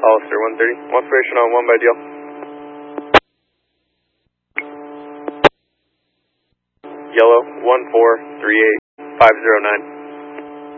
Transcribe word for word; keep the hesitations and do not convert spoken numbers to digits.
Hollister one thirty. One operation on one by D L. Yellow one four three eight five zero nine.